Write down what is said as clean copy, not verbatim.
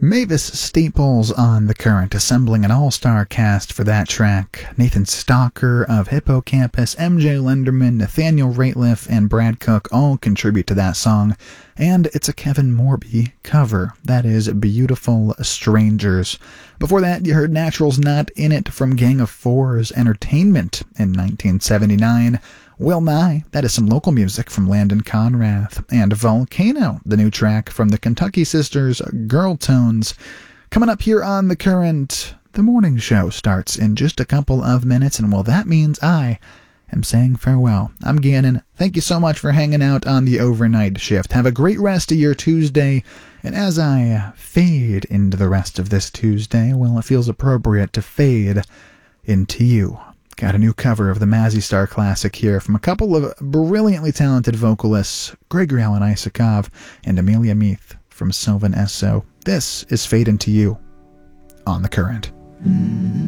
Mavis Staples on The Current, assembling an all-star cast for that track. Nathan Stalker of Hippocampus, MJ Lenderman, Nathaniel Rateliff, and Brad Cook all contribute to that song, and it's a Kevin Morby cover. That is Beautiful Strangers. Before that, you heard Natural's Not In It from Gang of Four's Entertainment in 1979. Well Nye, that is some local music from Landon Conrath, and Volcano, the new track from the Kentucky Sisters, Girl Tones. Coming up here on The Current, the morning show starts in just a couple of minutes, and well, that means I am saying farewell. I'm Gannon. Thank you so much for hanging out on the overnight shift. Have a great rest of your Tuesday, and as I fade into the rest of this Tuesday, well, it feels appropriate to fade into you. Got a new cover of the Mazzy Star classic here from a couple of brilliantly talented vocalists, Gregory Alan Isakov and Amelia Meath from Sylvan Esso. This is Fade Into You on The Current.